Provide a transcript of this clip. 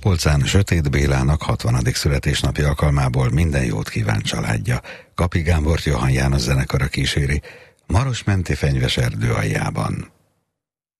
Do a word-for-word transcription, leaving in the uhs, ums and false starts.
Tapolcán Sötét Bélának hatvanadik születésnapi alkalmából minden jót kíván családja. Kapi Gábort Johann János zenekara kíséri Marosmenti fenyves erdő aljában.